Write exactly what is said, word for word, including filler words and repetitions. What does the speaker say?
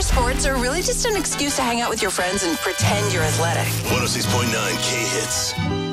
sports or really just an excuse to hang out with your friends and pretend you're athletic. one oh six point nine K-Hits.